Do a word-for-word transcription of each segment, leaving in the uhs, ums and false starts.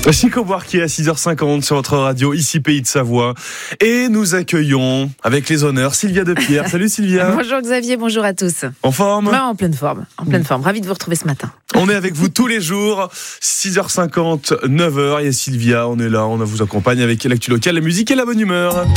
Chico Buarque à six heures cinquante sur votre radio, ici Pays de Savoie. Et nous accueillons, avec les honneurs, Sylvia Depierre. Salut Sylvia. Bonjour Xavier, bonjour à tous. En forme ? Ouais, en pleine forme, en pleine forme. Ravi de vous retrouver ce matin. On est avec vous tous les jours, six heures cinquante, neuf heures. Il y a Sylvia, on est là, on vous accompagne avec l'actu locale, la musique et la bonne humeur.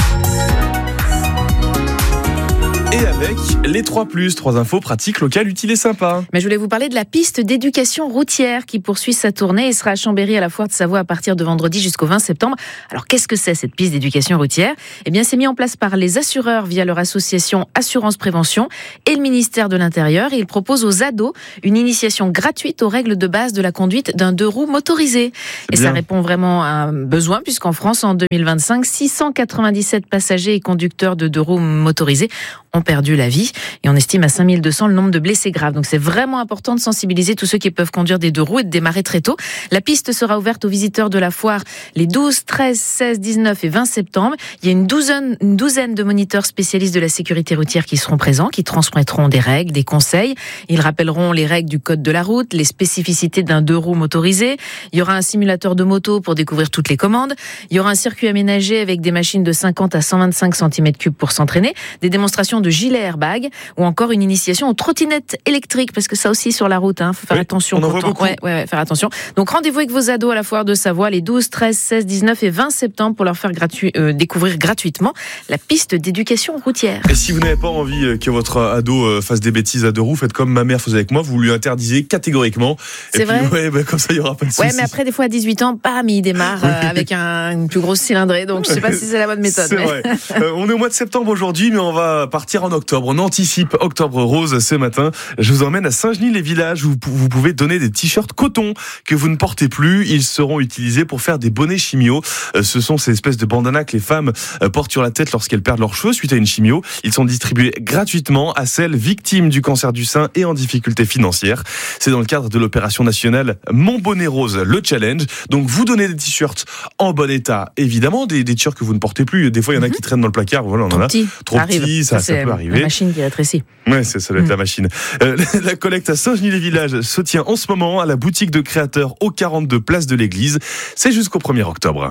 Et avec les trois plus, trois infos pratiques, locales, utiles et sympas. Mais je voulais vous parler de la piste d'éducation routière qui poursuit sa tournée et sera à Chambéry à la Foire de Savoie à partir de vendredi jusqu'au vingt septembre. Alors qu'est-ce que c'est cette piste d'éducation routière ? Eh bien c'est mis en place par les assureurs via leur association Assurance Prévention et le ministère de l'Intérieur. Et il propose aux ados une initiation gratuite aux règles de base de la conduite d'un deux roues motorisé. Et ça répond vraiment à un besoin puisqu'en France en deux mille vingt-cinq, six cent quatre-vingt-dix-sept passagers et conducteurs de deux roues motorisés ont perdu la vie et on estime à cinq mille deux cents le nombre de blessés graves. Donc c'est vraiment important de sensibiliser tous ceux qui peuvent conduire des deux roues et de démarrer très tôt. La piste sera ouverte aux visiteurs de la foire les douze, treize, seize, dix-neuf et vingt septembre. Il y a une douzaine, une douzaine de moniteurs spécialistes de la sécurité routière qui seront présents, qui transmettront des règles, des conseils. Ils rappelleront les règles du code de la route, les spécificités d'un deux roues motorisé. Il y aura un simulateur de moto pour découvrir toutes les commandes. Il y aura un circuit aménagé avec des machines de cinquante à cent vingt-cinq centimètres cubes pour s'entraîner, des démonstrations de gilets airbag ou encore une initiation aux trottinettes électriques parce que ça aussi sur la route, hein, faut faire oui, attention. On en voit beaucoup. Ouais, ouais, ouais, faire attention. Donc rendez-vous avec vos ados à la Foire de Savoie les douze, treize, seize, dix-neuf et vingt septembre pour leur faire gratuit, euh, découvrir gratuitement la piste d'éducation routière. Et si vous n'avez pas envie que votre ado fasse des bêtises à deux roues, faites comme ma mère faisait avec moi, vous lui interdisez catégoriquement. C'est et puis, vrai. Ouais, bah, comme ça il y aura pas de soucis. Ouais, mais après des fois à dix-huit ans, bam, il démarre euh, avec un, une plus grosse cylindrée. Donc je sais pas si c'est la bonne méthode. C'est mais... vrai. euh, on est au mois de septembre aujourd'hui, mais on va partir en octobre. On anticipe Octobre Rose ce matin. Je vous emmène à Saint-Genis-les-Villages où vous pouvez donner des t-shirts coton que vous ne portez plus. Ils seront utilisés pour faire des bonnets chimio. Ce sont ces espèces de bandanas que les femmes portent sur la tête lorsqu'elles perdent leurs cheveux suite à une chimio. Ils sont distribués gratuitement à celles victimes du cancer du sein et en difficulté financière. C'est dans le cadre de l'opération nationale Mon Bonnet Rose, le challenge. Donc vous donnez des t-shirts en bon état, évidemment, des, des t-shirts que vous ne portez plus. Des fois, il y en a mm-hmm. qui traînent dans le placard. Voilà, on trop en a. Petit. Trop ça petit, arrive. ça, ça, ça peut arriver. La machine qui rétrécit. Ouais, ça, ça doit être mmh. la machine. Euh, la collecte à Saint-Genis-les-Villages se tient en ce moment à la boutique de créateurs au quarante-deux place de l'Église. C'est jusqu'au premier octobre.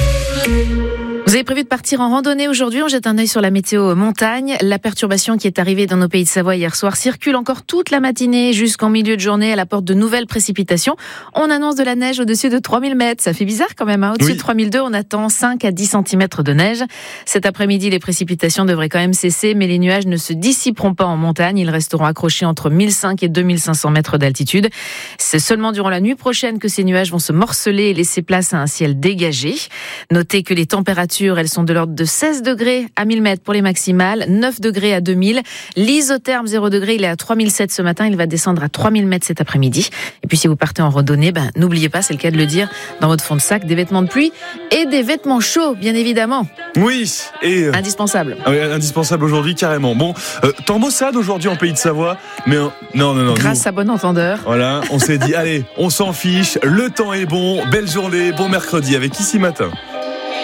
Vous avez prévu de partir en randonnée aujourd'hui. On jette un œil sur la météo montagne. La perturbation qui est arrivée dans nos pays de Savoie hier soir circule encore toute la matinée jusqu'en milieu de journée. Elle apporte de nouvelles précipitations. On annonce de la neige au-dessus de trois mille mètres. Ça fait bizarre quand même. Hein. Au-dessus oui. de trois mille deux, on attend cinq à dix centimètres de neige. Cet après-midi, les précipitations devraient quand même cesser, mais les nuages ne se dissiperont pas en montagne. Ils resteront accrochés entre mille cinq et deux mille cinq cents mètres d'altitude. C'est seulement durant la nuit prochaine que ces nuages vont se morceler et laisser place à un ciel dégagé. Notez que les températures elles sont de l'ordre de seize degrés à mille mètres pour les maximales, neuf degrés à deux mille. L'isotherme zéro degré, il est à trois mille sept ce matin, il va descendre à trois mille mètres cet après-midi. Et puis si vous partez en randonnée, ben, n'oubliez pas, c'est le cas de le dire, dans votre fond de sac, des vêtements de pluie et des vêtements chauds, bien évidemment. Oui, et... Euh... Indispensable. Ah oui, indispensable aujourd'hui, carrément. Bon, euh, temps maussade aujourd'hui en Pays de Savoie, mais euh, non, non, non. Grâce nous, à bon entendeur. Voilà, on s'est dit, allez, on s'en fiche, le temps est bon, belle journée, bon mercredi avec Ici Matin.